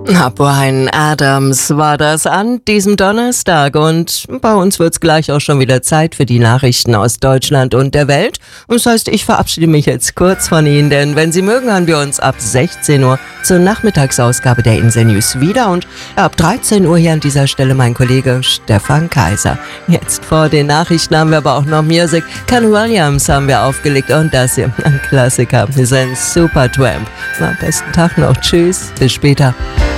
Bryan Adams war das an diesem Donnerstag und bei uns wird's gleich auch schon wieder Zeit für die Nachrichten aus Deutschland und der Welt. Und das heißt, ich verabschiede mich jetzt kurz von Ihnen, denn wenn Sie mögen, hören wir uns ab 16 Uhr zur Nachmittagsausgabe der Insel News wieder und ab 13 Uhr hier an dieser Stelle mein Kollege Stefan Kaiser. Jetzt vor den Nachrichten haben wir aber auch noch Musik. Ken Williams haben wir aufgelegt und das hier, ein Klassiker, wir sind Supertramp. Am besten Tag noch, tschüss, bis später.